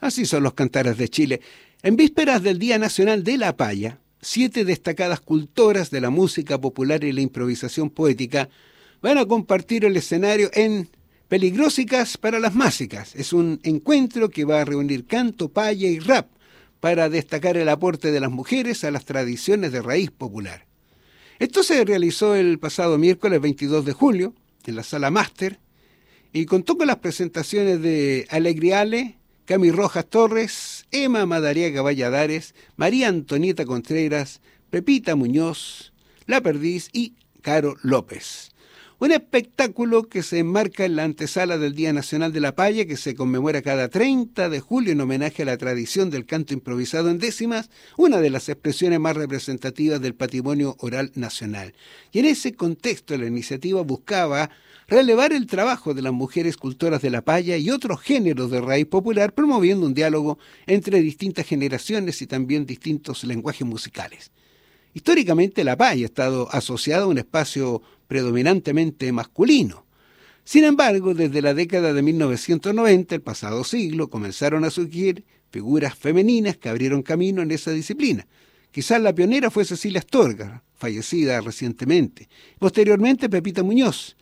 Así son los cantares de Chile. En vísperas del Día Nacional de la Paya, 7 destacadas cultoras de la música popular y la improvisación poética van a compartir el escenario en Peligrósicas para las Másicas. Es un encuentro que va a reunir canto, paya y rap para destacar el aporte de las mujeres a las tradiciones de raíz popular. Esto se realizó el pasado miércoles 22 de julio en la Sala Máster y contó con las presentaciones de Alegriale, Cami Rojas Torres, Emma Madariaga Valladares, María Antonieta Contreras, Pepita Muñoz, La Perdiz y Caro López. Un espectáculo que se enmarca en la antesala del Día Nacional de la Paya, que se conmemora cada 30 de julio en homenaje a la tradición del canto improvisado en décimas, una de las expresiones más representativas del patrimonio oral nacional. Y en ese contexto la iniciativa buscaba relevar el trabajo de las mujeres cultoras de la paya y otros géneros de raíz popular, promoviendo un diálogo entre distintas generaciones y también distintos lenguajes musicales. Históricamente la paya ha estado asociada a un espacio predominantemente masculino. Sin embargo, desde la década de 1990, el pasado siglo, comenzaron a surgir figuras femeninas que abrieron camino en esa disciplina. Quizás la pionera fue Cecilia Astorga, fallecida recientemente. Posteriormente, Pepita Muñoz.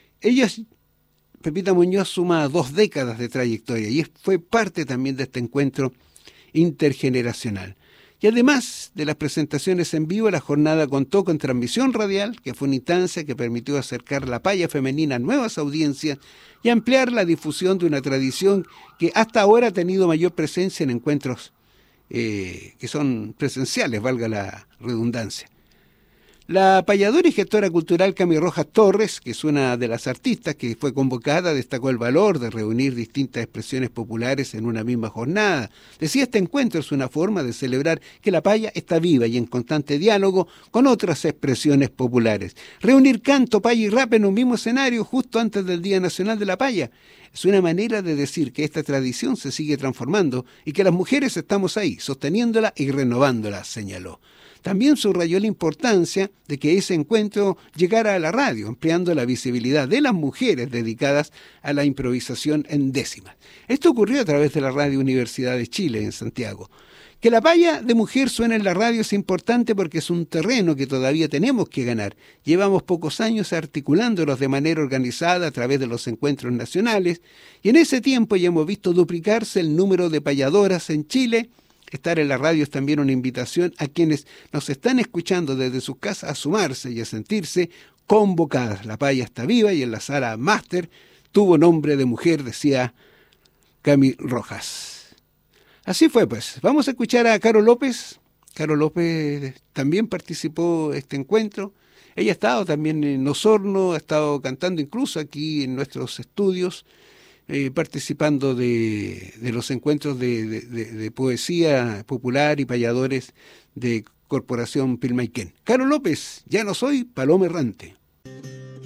Pepita Muñoz suma 2 décadas de trayectoria y fue parte también de este encuentro intergeneracional. Y además de las presentaciones en vivo, la jornada contó con transmisión radial, que fue una instancia que permitió acercar la paya femenina a nuevas audiencias y ampliar la difusión de una tradición que hasta ahora ha tenido mayor presencia en encuentros que son presenciales, valga la redundancia. La payadora y gestora cultural Cami Rojas Torres, que es una de las artistas que fue convocada, destacó el valor de reunir distintas expresiones populares en una misma jornada. Decía, este encuentro es una forma de celebrar que la paya está viva y en constante diálogo con otras expresiones populares. Reunir canto, paya y rap en un mismo escenario justo antes del Día Nacional de la Paya es una manera de decir que esta tradición se sigue transformando y que las mujeres estamos ahí, sosteniéndola y renovándola, señaló. También subrayó la importancia de que ese encuentro llegara a la radio, ampliando la visibilidad de las mujeres dedicadas a la improvisación en décimas. Esto ocurrió a través de la Radio Universidad de Chile en Santiago. Que la paya de mujer suene en la radio es importante porque es un terreno que todavía tenemos que ganar. Llevamos pocos años articulándolos de manera organizada a través de los encuentros nacionales y en ese tiempo ya hemos visto duplicarse el número de payadoras en Chile. Estar en la radio es también una invitación a quienes nos están escuchando desde sus casas a sumarse y a sentirse convocadas. La paya está viva y en la sala máster tuvo nombre de mujer, decía Cami Rojas. Así fue, pues. Vamos a escuchar a Caro López. Caro López también participó en este encuentro. Ella ha estado también en Osorno, ha estado cantando incluso aquí en nuestros estudios, participando de los encuentros de poesía popular y payadores de Corporación Pilmaiquén. Caro López, ya no soy paloma errante.